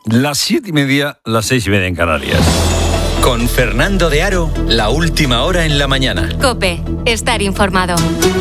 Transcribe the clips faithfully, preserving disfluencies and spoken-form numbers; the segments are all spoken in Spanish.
Las siete y media, las seis y media en Canarias. Con Fernando de Aro, la última hora en la mañana. COPE, estar informado.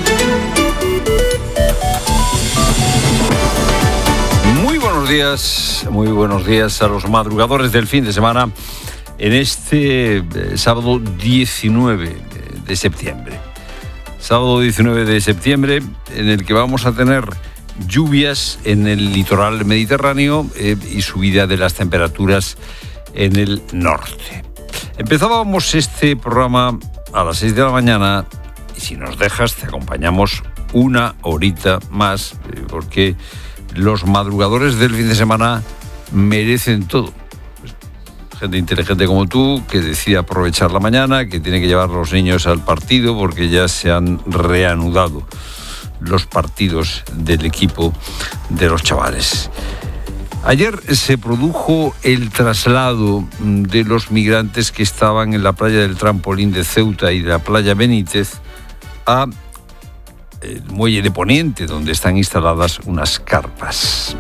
Muy buenos días, muy buenos días a los madrugadores del fin de semana en este eh, sábado diecinueve de septiembre. Sábado diecinueve de septiembre en el que vamos a tener lluvias en el litoral mediterráneo eh, y subida de las temperaturas en el norte. Empezábamos este programa a las seis de la mañana y si nos dejas te acompañamos una horita más eh, porque los madrugadores del fin de semana merecen todo. Pues, gente inteligente como tú que decide aprovechar la mañana, que tiene que llevar a los niños al partido porque ya se han reanudado los partidos del equipo de los chavales. Ayer se produjo el traslado de los migrantes que estaban en la playa del Trampolín de Ceuta y de la playa Benítez a el muelle de Poniente, donde están instaladas unas carpas.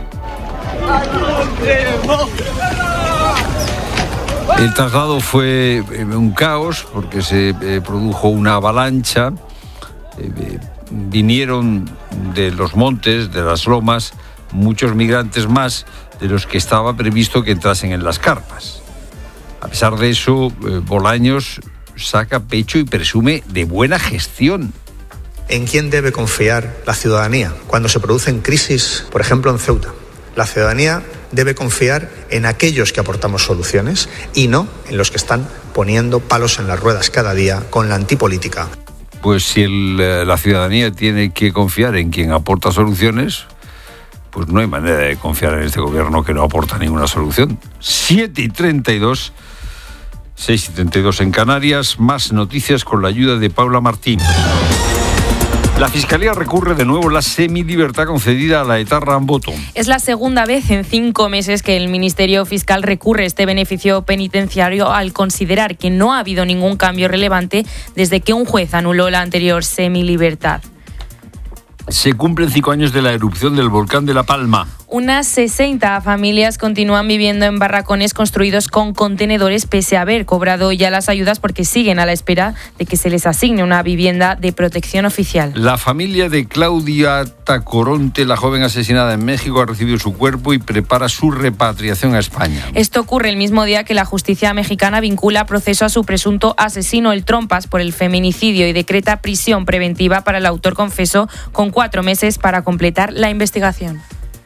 El traslado fue un caos porque se eh, produjo una avalancha. Eh, vinieron de los montes, de las lomas, muchos migrantes más de los que estaba previsto que entrasen en las carpas. A pesar de eso, eh, Bolaños saca pecho y presume de buena gestión. ¿En quién debe confiar la ciudadanía cuando se producen crisis, por ejemplo, en Ceuta? La ciudadanía debe confiar en aquellos que aportamos soluciones y no en los que están poniendo palos en las ruedas cada día con la antipolítica. Pues si el, la ciudadanía tiene que confiar en quien aporta soluciones, pues no hay manera de confiar en este gobierno que no aporta ninguna solución. siete y treinta y dos, seis y treinta y dos en Canarias, más noticias con la ayuda de Paula Martín. La Fiscalía recurre de nuevo la semilibertad concedida a la etarra Amboto. Es la segunda vez en cinco meses que el Ministerio Fiscal recurre este beneficio penitenciario al considerar que no ha habido ningún cambio relevante desde que un juez anuló la anterior semilibertad. Se cumplen cinco años de la erupción del volcán de La Palma. Unas sesenta familias continúan viviendo en barracones construidos con contenedores pese a haber cobrado ya las ayudas porque siguen a la espera de que se les asigne una vivienda de protección oficial. La familia de Claudia Tacoronte, la joven asesinada en México, ha recibido su cuerpo y prepara su repatriación a España. Esto ocurre el mismo día que la justicia mexicana vincula proceso a su presunto asesino, el Trompas, por el feminicidio y decreta prisión preventiva para el autor confeso con cuatro meses para completar la investigación.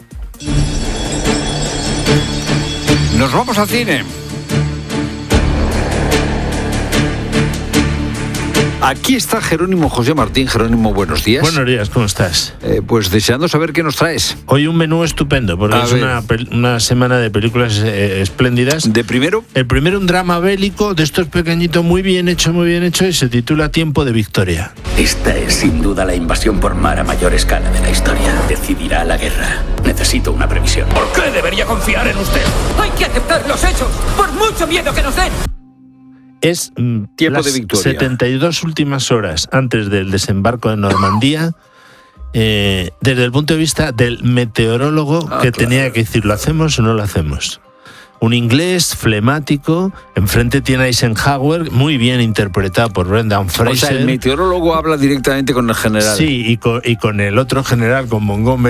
Nos vamos al cine. Aquí está Jerónimo José Martín. Jerónimo, buenos días. Buenos días, ¿cómo estás? Eh, pues deseando saber qué nos traes. Hoy un menú estupendo, porque A es ver. una, una semana de películas eh, espléndidas. ¿De primero? El primero, un drama bélico, de estos pequeñitos, muy bien hecho, muy bien hecho, y se titula Tiempo de Victoria. Esta es sin duda la invasión por mar a mayor escala de la historia. Decidirá la guerra. Necesito una previsión. ¿Por qué debería confiar en usted? Hay que aceptar los hechos, por mucho miedo que nos den. Es mm, Tiempo las de Victoria. setenta y dos últimas horas antes del desembarco de Normandía, eh, desde el punto de vista del meteorólogo Ah, que claro. tenía que decir, ¿lo hacemos o no lo hacemos? Un inglés flemático, enfrente tiene a Eisenhower, muy bien interpretado por Brendan Fraser. O sea, el meteorólogo habla directamente con el general. Sí, y con, y con el otro general, con Montgomery.